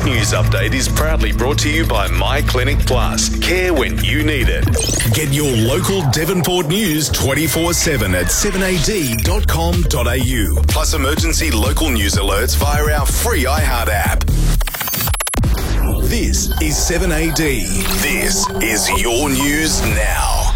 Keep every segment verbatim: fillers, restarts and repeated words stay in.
This news update is proudly brought to you by My Clinic Plus. Care when you need it. Get your local Devonport news twenty-four seven at seven a d dot com dot a u. Plus emergency local news alerts via our free iHeart app. This is seven A D. This is your news now.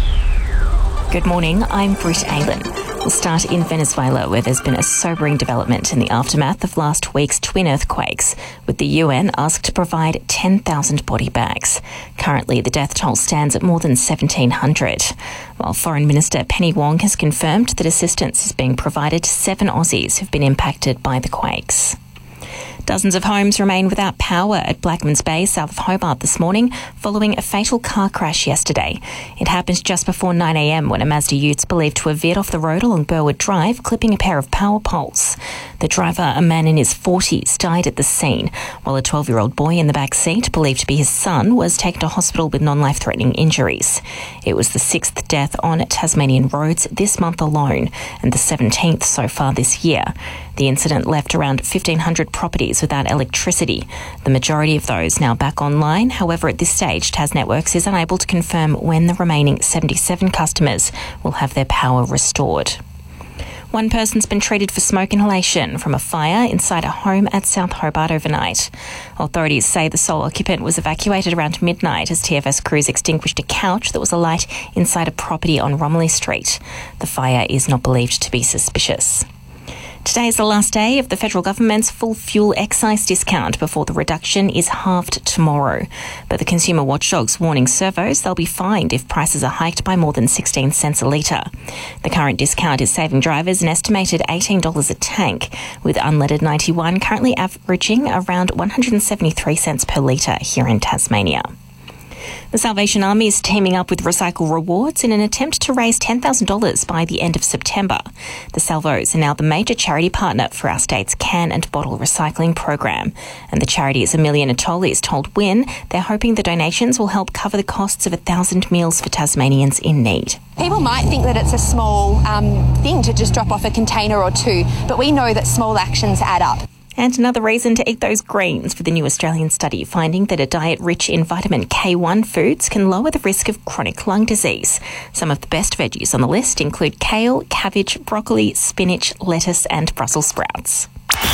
Good morning, I'm Britt Aylan. We'll start in Venezuela, where there's been a sobering development in the aftermath of last week's twin earthquakes, with the U N asked to provide ten thousand body bags. Currently, the death toll stands at more than seventeen hundred, while Foreign Minister Penny Wong has confirmed that assistance is being provided to seven Aussies who've been impacted by the quakes. Dozens of homes remain without power at Blackmans Bay, south of Hobart this morning, following a fatal car crash yesterday. It happened just before nine a m when a Mazda Utes believed to have veered off the road along Burwood Drive, clipping a pair of power poles. The driver, a man in his forties, died at the scene, while a twelve-year-old boy in the back seat, believed to be his son, was taken to hospital with non-life-threatening injuries. It was the sixth death on Tasmanian roads this month alone, and the seventeenth so far this year. The incident left around fifteen hundred properties without electricity, the majority of those now back online. However, at this stage, TasNetworks is unable to confirm when the remaining seventy-seven customers will have their power restored. One person's been treated for smoke inhalation from a fire inside a home at South Hobart overnight. Authorities say the sole occupant was evacuated around midnight as T F S crews extinguished a couch that was alight inside a property on Romilly Street. The fire is not believed to be suspicious. Today is the last day of the federal government's full fuel excise discount before the reduction is halved tomorrow. But the consumer watchdog's warning servos they'll be fined if prices are hiked by more than sixteen cents a litre. The current discount is saving drivers an estimated eighteen dollars a tank, with unleaded ninety-one currently averaging around one hundred seventy-three cents per litre here in Tasmania. The Salvation Army is teaming up with Recycle Rewards in an attempt to raise ten thousand dollars by the end of September. The Salvos are now the major charity partner for our state's can and bottle recycling program. And the charity's Amelia Natoli's told Win they're hoping the donations will help cover the costs of a thousand meals for Tasmanians in need. People might think that it's a small um, thing to just drop off a container or two, but we know that small actions add up. And another reason to eat those greens for the new Australian study finding that a diet rich in vitamin K one foods can lower the risk of chronic lung disease. Some of the best veggies on the list include kale, cabbage, broccoli, spinach, lettuce and Brussels sprouts.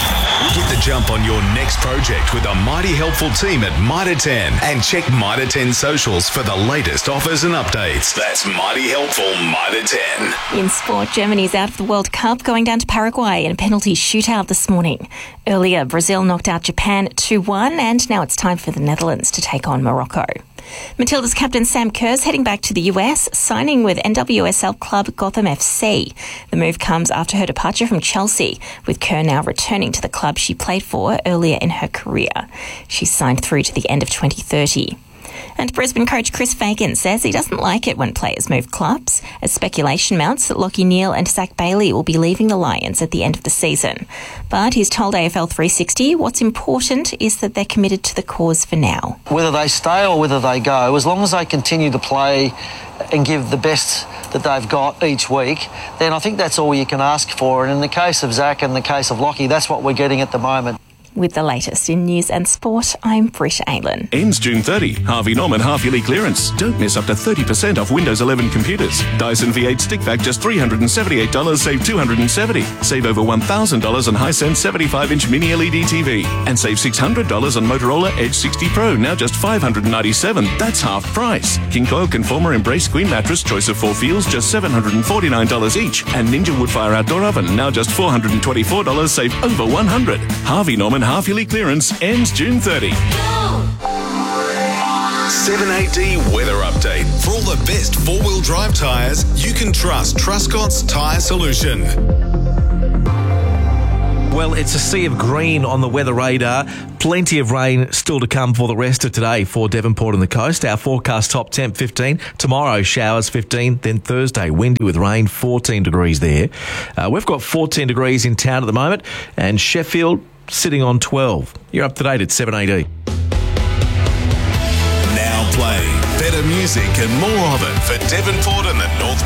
Get the jump on your next project with a mighty helpful team at Mitre ten, and check Mitre ten socials for the latest offers and updates. That's mighty helpful Mitre ten. In sport, Germany's out of the World Cup, going down to Paraguay in a penalty shootout this morning. Earlier, Brazil knocked out Japan two one, and now it's time for the Netherlands to take on Morocco. Matilda's captain Sam Kerr's heading back to the U S, signing with N W S L club Gotham F C. The move comes after her departure from Chelsea, with Kerr now returning to the club she played for earlier in her career. She's signed through to the end of twenty thirty. And Brisbane coach Chris Fagan says he doesn't like it when players move clubs, as speculation mounts that Lachie Neale and Zach Bailey will be leaving the Lions at the end of the season. But he's told A F L three sixty what's important is that they're committed to the cause for now. Whether they stay or whether they go, as long as they continue to play and give the best that they've got each week, then I think that's all you can ask for. And in the case of Zach and the case of Lachie, that's what we're getting at the moment. With the latest in news and sport, I'm Britt Aylan. Ends June thirtieth. Harvey Norman half-yearly clearance. Don't miss up to thirty percent off Windows eleven computers. Dyson V eight stick vac just three hundred seventy-eight dollars, save two hundred seventy dollars. Save over one thousand dollars on Hisense seventy-five inch mini L E D T V. And save six hundred dollars on Motorola Edge sixty Pro, now just five hundred ninety-seven dollars. That's half price. King Coil Conformer Embrace Queen Mattress, choice of four feels, just seven hundred forty-nine dollars each. And Ninja Woodfire Outdoor Oven, now just four hundred twenty-four dollars, save over one hundred dollars. Harvey Norman half-yearly clearance ends June thirtieth. seven A D weather update. For all the best four-wheel drive tyres, you can trust Truscott's Tyre Solution. Well, it's a sea of green on the weather radar. Plenty of rain still to come for the rest of today for Devonport and the coast. Our forecast top temp fifteen. Tomorrow, showers fifteen. Then Thursday, windy with rain, fourteen degrees there. Uh, we've got fourteen degrees in town at the moment, and Sheffield sitting on twelve. You're up to date at seven A D. Now playing better music and more of it for Devonport and the North